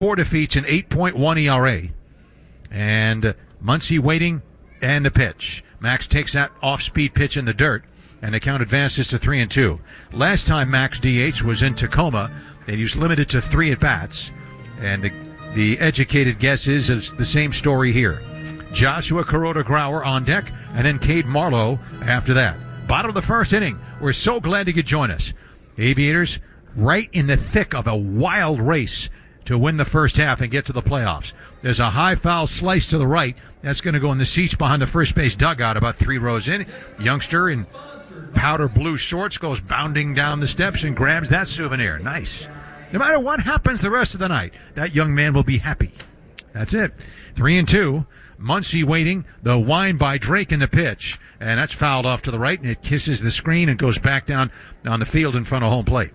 4 defeats, an 8.1 ERA. And Muncy waiting, and the pitch. Max takes that off-speed pitch in the dirt, and the count advances to 3-2. Last time Max DH was in Tacoma, and he was limited to 3 at-bats. And the educated guess is the same story here. Joshua Kuroda-Grauer on deck, and then Cade Marlowe after that. Bottom of the first inning. We're so glad you could join us. Aviators right in the thick of a wild race to win the first half and get to the playoffs. There's a high foul slice to the right. That's going to go in the seats behind the first base dugout about 3 rows in. Youngster in powder blue shorts goes bounding down the steps and grabs that souvenir. Nice. No matter what happens the rest of the night, that young man will be happy. That's it. 3-2. Muncy waiting. The wind by Drake in the pitch. And that's fouled off to the right, and it kisses the screen and goes back down on the field in front of home plate.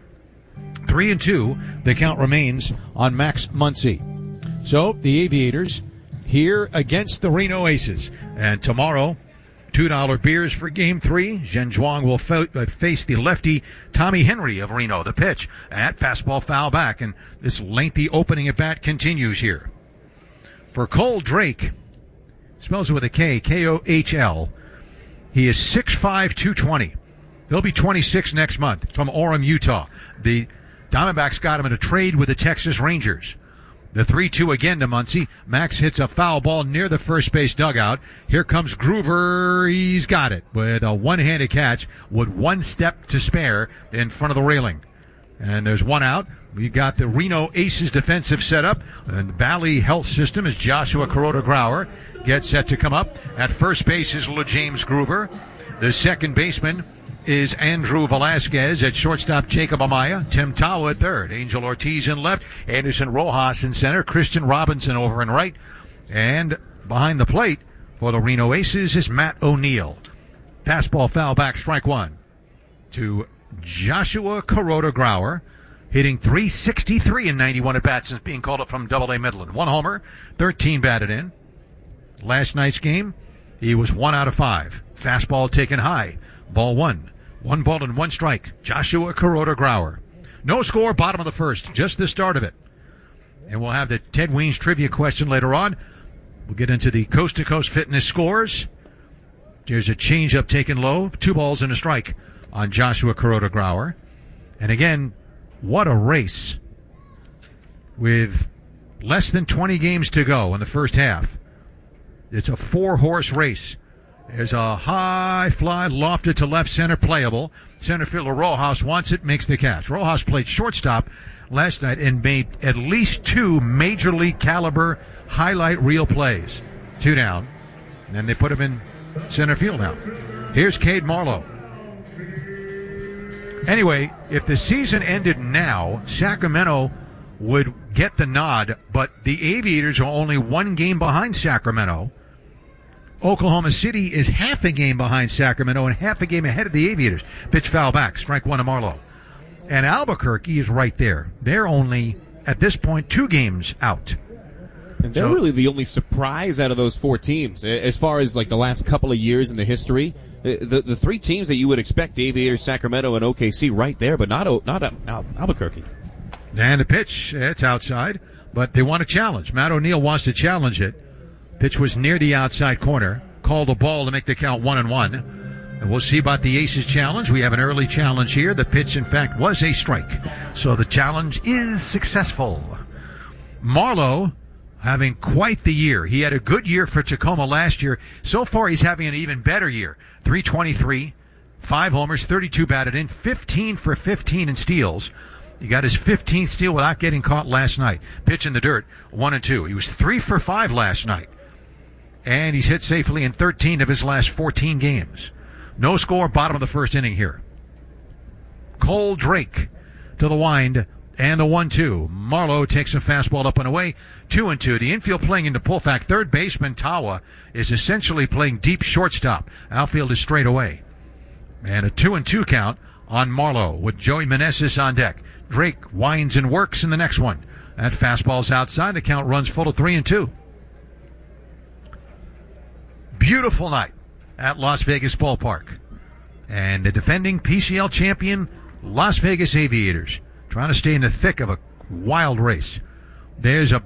3-2. The count remains on Max Muncy. So the Aviators here against the Reno Aces. And tomorrow, $2 beers for Game 3. Zhen Zhuang will face the lefty Tommy Henry of Reno. The pitch at fastball foul back, and this lengthy opening at bat continues here. For Cole Drake, spells it with a K, Kohl. He is 6'5", 220. He'll be 26 next month from Orem, Utah. The Diamondbacks got him in a trade with the Texas Rangers. The 3-2 again to Muncy. Max hits a foul ball near the first base dugout. Here comes Groover. He's got it with a one-handed catch with 1 step to spare in front of the railing. And there's 1 out. We got the Reno Aces defensive setup. And Valley Health System as Joshua Kuroda-Grauer gets set to come up. At first base is LeJames Groover. The second baseman is Andrew Velasquez. At shortstop, Jacob Amaya. Tim Tawa at third. Angel Ortiz in left. Anderson Rojas in center. Christian Robinson over in right. And behind the plate for the Reno Aces is Matt O'Neill. Fastball foul back, strike 1 to Joshua Kuroda-Grauer, hitting .363 in 91 at-bats since being called up from Double-A Midland. 1 homer, 13 batted in. Last night's game, he was 1 out of 5. Fastball taken high. Ball 1. 1 ball and 1 strike. Joshua Kuroda-Grauer. No score, bottom of the first. Just the start of it. And we'll have the Ted Weens trivia question later on. We'll get into the coast-to-coast fitness scores. There's a changeup taken low. 2 balls and a strike on Joshua Kuroda-Grauer. And again, what a race. With less than 20 games to go in the first half. It's a 4-horse race. There's a high fly lofted to left center, playable. Center fielder Rojas wants it, makes the catch. Rojas played shortstop last night and made at least 2 major league caliber highlight reel plays. 2 down. And then they put him in center field now. Here's Cade Marlowe. Anyway, if the season ended now, Sacramento would get the nod, but the Aviators are only 1 game behind Sacramento. Oklahoma City is half a game behind Sacramento and half a game ahead of the Aviators. Pitch foul back, strike 1 to Marlowe. And Albuquerque is right there. They're only, at this point, 2 games out. And they're really the only surprise out of those 4 teams. As far as like the last couple of years in the history, the 3 teams that you would expect, the Aviators, Sacramento, and OKC right there, but not Albuquerque. And the pitch, it's outside, but they want a challenge. Matt O'Neill wants to challenge it. Pitch was near the outside corner. Called a ball to make the count 1-1. And we'll see about the Aces challenge. We have an early challenge here. The pitch, in fact, was a strike. So the challenge is successful. Marlowe having quite the year. He had a good year for Tacoma last year. So far, he's having an even better year. .323, 5 homers, 32 batted in, 15 for 15 in steals. He got his 15th steal without getting caught last night. Pitch in the dirt, 1-2. He was 3 for 5 last night. And he's hit safely in 13 of his last 14 games. No score, bottom of the first inning here. Cole Drake to the wind and the 1-2. Marlowe takes a fastball up and away, 2-2. The infield playing into pull back. Third baseman Tawa is essentially playing deep shortstop. Outfield is straight away. And a 2-2 count on Marlowe with Joey Meneses on deck. Drake winds and works in the next one. That fastball's outside. The count runs full of 3-2. Beautiful night at Las Vegas Ballpark. And the defending PCL champion Las Vegas Aviators trying to stay in the thick of a wild race. There's a